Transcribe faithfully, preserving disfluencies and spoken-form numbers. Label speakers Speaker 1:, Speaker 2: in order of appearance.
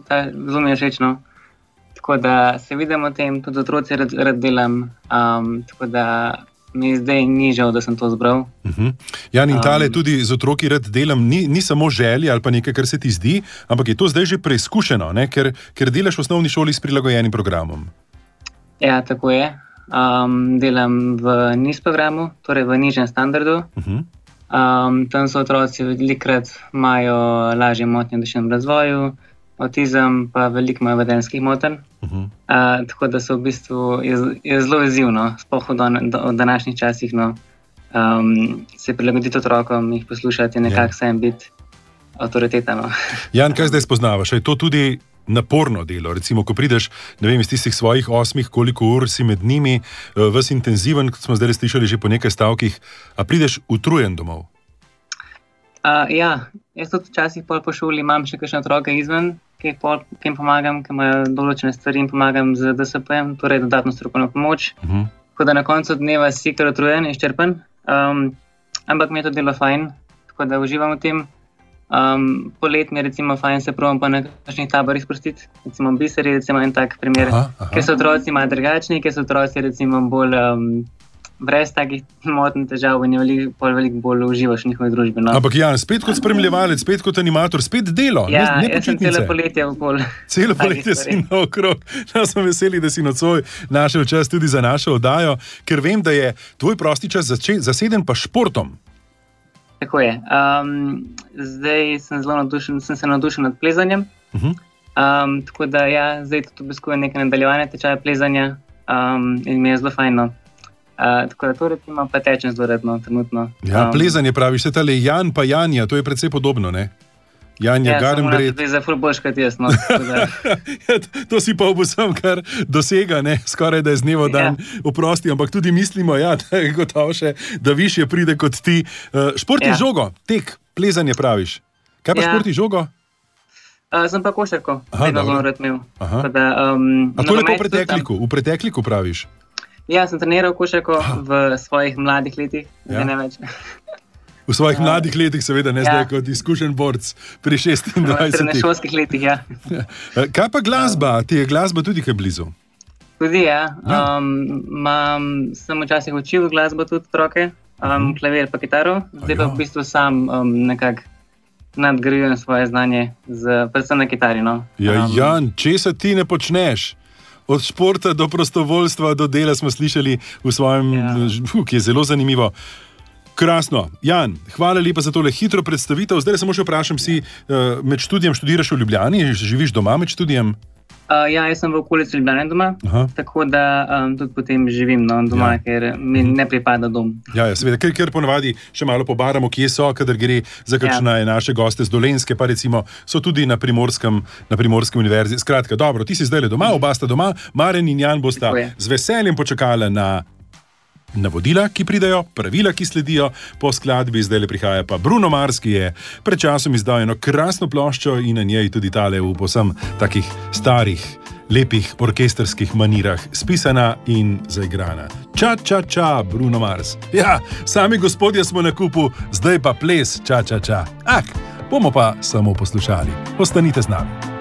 Speaker 1: ta zelo mi je všeč, no. Tako da se vidimo o tem, tudi otroci rad, rad delam, um, tako da mi zdaj ni žal, da sem to zbral.
Speaker 2: Uh-huh. Jan, in tale um, tudi z otroki rad delam, ni, ni samo želja ali pa nekaj, kar se ti zdi, ampak je to zdaj že preizkušeno, ne? Ker, ker delaš v osnovni šoli s prilagojenim programom.
Speaker 1: Ja, tako je. Um, delam v niz programu, torej v nižjem standardu. Uh-huh. Um, tam so otroci velikrat imajo lažje motnje v duševnem razvoju, avtizem pa veliko imajo vedenjskih motenj. Uh-huh. Uh, tako da so v bistvu je, je zelo izzivno, sploh v, dan, v današnjih časih, no, um, se prilagoditi otrokom, jih poslušati, nekako sem biti avtoriteta. No.
Speaker 2: Jan, kaj zdaj spoznavaš? Je to tudi naporno delo? Recimo, ko prideš, ne vem, iz tistih svojih osmih, koliko ur si med njimi, ves intenziven, kot smo zdaj slišali že po nekaj stavkih, a prideš utrujen domov?
Speaker 1: Uh, ja, jaz tudi včasih pol po šoli imam še kakšne otroke izven, ki jim pomagam, ki imajo določene stvari in pomagam z D S P-jem, torej dodatno strokovno pomoč. Uh-huh. Tako da na koncu dneva si kar utrujen in izčrpen, um, ampak mi je to delo fajn, tako da uživam v tem. Um, polet mi je recimo fajn se provam pa na kakšnih taborih sprostiti, recimo Biseri, recimo en tak primer, aha, aha. Ker so otroci malo drugačni, ker so otroci recimo bolj um, brez takih motnj, težav in je veliko, veliko bolj uživaš v njihovi družbi. No.
Speaker 2: Ampak Jan, spet kot spremljevalec, spet kot animator, spet delo,
Speaker 1: ja,
Speaker 2: ne, ne
Speaker 1: jaz sem celo poletje okoli.
Speaker 2: Celo poletje si naokrog. Jaz sem veseli, da si nocoj našel čas tudi za našo oddajo, ker vem, da je tvoj prosti čas zaseden pa športom.
Speaker 1: Tako je. Um, zdaj sem zelo navdušen, sem se navdušen nad plezanjem. Uh-huh. Um, tako da ja, zdaj tudi obiskujem nekaj nadaljevanja tečaja plezanja um, in mi je zelo fajno. Uh, tako da to recimo pa tečem zelo redno, trenutno.
Speaker 2: Ja, um, plezanje praviš, se tale Jan pa Janja, to je precej podobno, ne? Janja
Speaker 1: ja,
Speaker 2: Garenbret.
Speaker 1: Ja, samo za ful boljš kot jaz, no.
Speaker 2: ja, to si pa obusam kar dosega, ne, skoraj da je z dnevo dan ja. Oprosti, ampak tudi mislimo, ja, da je gotovo še, da višje pride kot ti. Uh, šport in ja. Žogo, tek, plezanje praviš. Kaj pa ja. Šport in žogo?
Speaker 1: Uh, sem pa košarko, vedno zelo rad imel. Da, um,
Speaker 2: A to lepo v pretekliku, v pretekliku praviš?
Speaker 1: Ja, sem treniral košarko Aha. v svojih mladih letih, ja. ne več.
Speaker 2: V svojih uh, mladih letih, seveda, ne ja. Zdaj kot izkušen borc pri šestindvajsetih.
Speaker 1: V srednješolskih letih, ja.
Speaker 2: Kaj pa glasba? Ti je glasba tudi kaj blizu?
Speaker 1: Tudi, ja. ja. Um, mam, sem včasih učil glasbo tudi otroke, um, uh-huh. klavir pa kitaro. Zdaj pa v bistvu sam um, nekako nadgrajujem svoje znanje, z, predvsem na kitari. No.
Speaker 2: Ja,
Speaker 1: um,
Speaker 2: Jan, česa ti ne počneš? Od športa do prostovoljstva, do dela smo slišali v svojem, ja. uh, ki je zelo zanimivo. Krasno. Jan, hvala lepa za tole hitro predstavitev. Zdaj samo še vprašam, si uh, med študijem študiraš v Ljubljani, živiš doma med študijem?
Speaker 1: Uh, ja, jaz sem v okolici Ljubljane doma, Aha. tako da um, tudi potem živim no, doma, ja. ker mi ne pripada dom.
Speaker 2: Ja, ja seveda, ker, ker ponavadi še malo pobaramo, kje so, kadar gre za kakšne ja. naše goste z Dolenjske, pa recimo so tudi na Primorskem, na Primorskem univerzi. Skratka, dobro, ti si zdaj le doma, oba sta doma, Maren in Jan bosta z veseljem počakala na navodila, ki pridejo, pravila, ki sledijo po skladbi. Zdaj le prihaja pa Bruno Mars, ki je pred časom izdal eno krasno ploščo in na njej tudi tale v povsem takih starih, lepih orkestrskih manirah spisana in zaigrana. Ča, ča, ča, Bruno Mars. Ja, sami gospodje smo na kupu, zdaj pa ples, ča, ča, ča. Ah, bomo pa samo poslušali. Ostanite z nami.